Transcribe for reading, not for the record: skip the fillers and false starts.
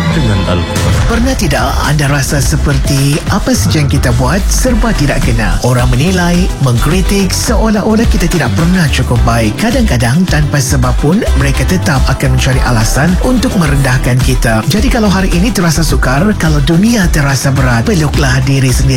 dengan Al-Quran. Pernah tidak anda rasa seperti apa saja yang kita buat serba tidak kena? Orang menilai, mengkritik seolah-olah kita tidak pernah cukup baik. Kadang-kadang tanpa sebab pun mereka tetap akan mencari alasan untuk merendahkan kita. Jadi kalau hari ini terasa sukar, kalau dunia terasa berat, peluklah diri sendiri.